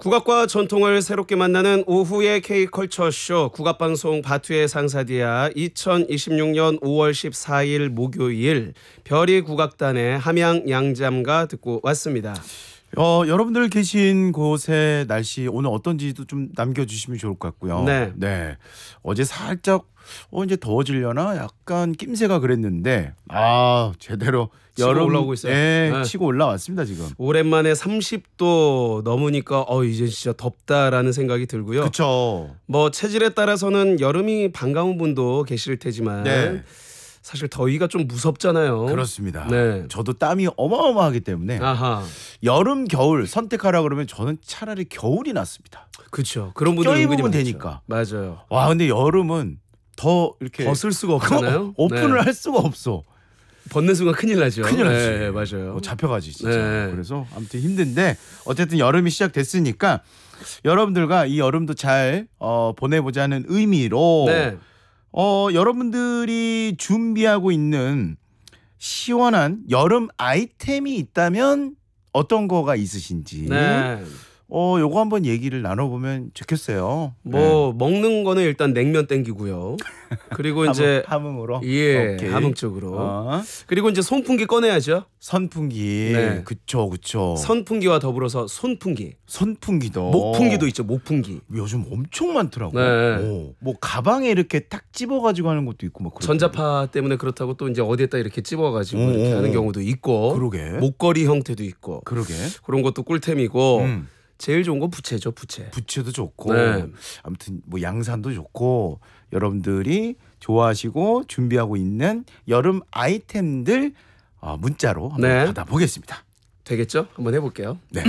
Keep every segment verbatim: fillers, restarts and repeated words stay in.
국악과 전통을 새롭게 만나는 오후의 K컬처쇼 국악방송 바투의 상사디아 이천이십육 년 오월 십사일 목요일 별이 국악단의 함양 양잠가 듣고 왔습니다. 어, 여러분들 계신 곳의 날씨 오늘 어떤지도 좀 남겨주시면 좋을 것 같고요. 네. 네. 어제 살짝 어 이제 더워지려나 약간 낌새가 그랬는데 아 제대로 치고 여름 올라오고 있어요. 네, 네. 치고 올라왔습니다 지금. 오랜만에 삼십 도 넘으니까 어 이제 진짜 덥다라는 생각이 들고요. 그렇죠. 뭐 체질에 따라서는 여름이 반가운 분도 계실 테지만 네. 사실 더위가 좀 무섭잖아요. 그렇습니다. 네. 저도 땀이 어마어마하기 때문에 아하. 여름 겨울 선택하라 그러면 저는 차라리 겨울이 낫습니다. 그렇죠. 그런 분들 은근히 껴입으면 많죠. 되니까. 맞아요. 와 근데 여름은 더 이렇게 벗을 수가 없잖아요. 오픈을 네. 할 수가 없어. 벗는 순간 큰일 나죠. 큰일 나지. 네, 맞아요. 어, 잡혀가지 진짜. 네. 그래서 아무튼 힘든데 어쨌든 여름이 시작됐으니까 여러분들과 이 여름도 잘 어, 보내보자는 의미로 네. 어, 여러분들이 준비하고 있는 시원한 여름 아이템이 있다면 어떤 거가 있으신지 네. 어, 요거 한번 얘기를 나눠보면 좋겠어요. 뭐 먹는 거는 일단 냉면 땡기고요. 그리고 네. 이제 함흥, 함흥으로 예, 오케이. 함흥 쪽으로. 어. 그리고 이제 손풍기 꺼내야죠. 선풍기 네. 그쵸 그쵸 선풍기와 더불어서 손풍기. 선풍기도 목풍기도 있죠. 목풍기. 요즘 엄청 많더라고. 네. 오, 뭐 가방에 이렇게 딱 집어가지고 하는 것도 있고 막. 전자파 때문에 그렇다고 또 이제 어디에다 이렇게 찝어가지고 오, 이렇게 오, 하는 오. 경우도 있고. 그러게. 목걸이 형태도 있고. 그러게. 그런 것도 꿀템이고. 음. 제일 좋은 건 부채죠. 부채. 부채도 좋고. 네. 아무튼 뭐 양산도 좋고 여러분들이 좋아하시고 준비하고 있는 여름 아이템들 어, 문자로 한번 네. 받아보겠습니다. 되겠죠? 한번 해볼게요. 네.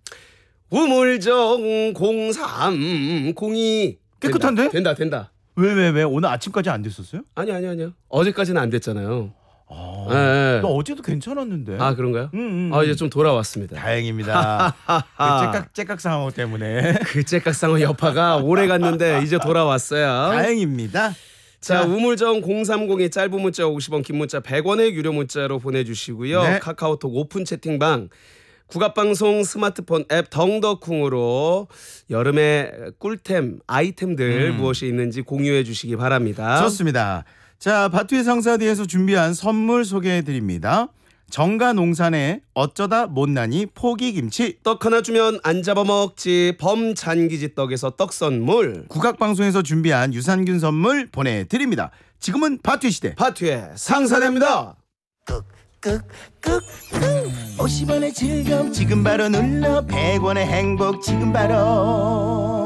우물정 공삼공이 깨끗한데? 된다, 된다, 된다. 왜 왜 왜 오늘 아침까지 안 됐었어요? 아니 아니 아니요. 어제까지는 안 됐잖아요. 아, 네, 네. 나 어제도 괜찮았는데. 아 그런가요? 음, 음, 아 이제 음. 좀 돌아왔습니다. 다행입니다. 그 째깍 째깍 상황 때문에. 그 째깍상어 여파가 오래 갔는데 이제 돌아왔어요. 다행입니다. 자, 우물정 공삼공이 짧은 문자 오십 원, 긴 문자 백 원의 유료 문자로 보내주시고요. 네. 카카오톡 오픈 채팅방, 국악방송 스마트폰 앱 덩더쿵으로 여름의 꿀템 아이템들 음. 무엇이 있는지 공유해 주시기 바랍니다. 좋습니다. 자, 바투의 상사디에서 준비한 선물 소개해드립니다. 정가농산의 어쩌다 못난이 포기김치, 떡 하나 주면 안 잡아먹지 범잔기지 떡에서 떡 선물, 국악방송에서 준비한 유산균 선물 보내드립니다. 지금은 바투의 시대. 바투의 상사됩니다. 꾹꾹꾹 오십 원의 즐거움 지금 바로 눌러 백 원의 행복 지금 바로